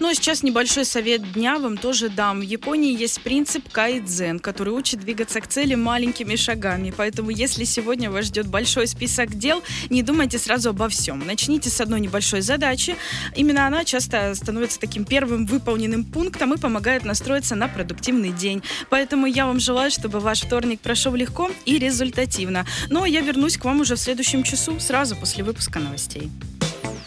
Ну, а сейчас небольшой совет дня вам тоже дам. В Японии есть принцип кайдзен, который учит двигаться к цели маленькими шагами. Поэтому, если сегодня вас ждет большой список дел, не думайте сразу обо всем. Начните с одной небольшой задачи. Именно она часто становится таким первым выполненным пунктом и помогает настроиться на продуктивный день. Поэтому я вам желаю, чтобы ваш вторник прошел легко и результативно. Ну, а я вернусь к вам уже в следующем часу, сразу после выпуска новостей.